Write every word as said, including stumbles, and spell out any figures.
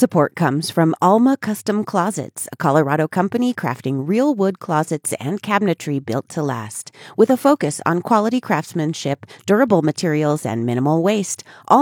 Support comes from Alma Custom Closets, a Colorado company crafting real wood closets and cabinetry built to last. With a focus on quality craftsmanship, durable materials, and minimal waste, Alma